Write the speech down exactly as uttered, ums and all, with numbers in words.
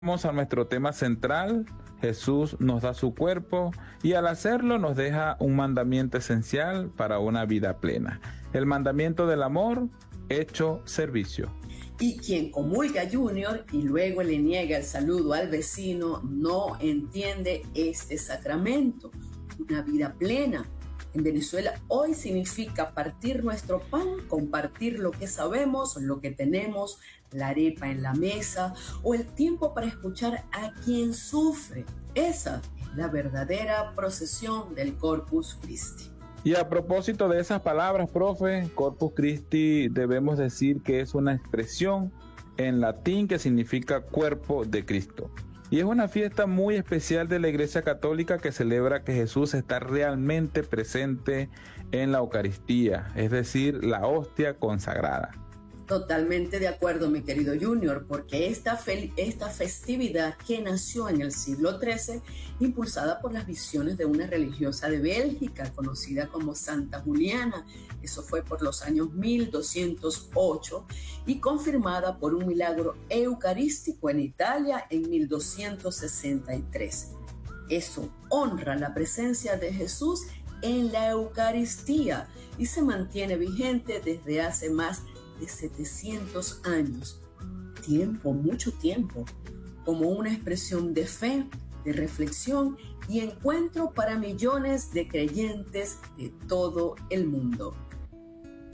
Vamos a nuestro tema central. Jesús nos da su cuerpo y al hacerlo nos deja un mandamiento esencial para una vida plena. El mandamiento del amor hecho servicio. Y quien comulga Junior y luego le niega el saludo al vecino no entiende este sacramento, una vida plena. En Venezuela hoy significa partir nuestro pan, compartir lo que sabemos, lo que tenemos, la arepa en la mesa o el tiempo para escuchar a quien sufre. Esa es la verdadera procesión del Corpus Christi. Y a propósito de esas palabras, profe, Corpus Christi debemos decir que es una expresión en latín que significa cuerpo de Cristo. Y es una fiesta muy especial de la Iglesia Católica que celebra que Jesús está realmente presente en la Eucaristía, es decir, la hostia consagrada. Totalmente de acuerdo, mi querido Junior, porque esta, fe, esta festividad que nació en el siglo trece, impulsada por las visiones de una religiosa de Bélgica, conocida como Santa Juliana, eso fue por los años mil doscientos ocho, y confirmada por un milagro eucarístico en Italia en mil doscientos sesenta y tres. Eso honra la presencia de Jesús en la Eucaristía y se mantiene vigente desde hace más de de setecientos años, tiempo, mucho tiempo, como una expresión de fe, de reflexión y encuentro para millones de creyentes de todo el mundo.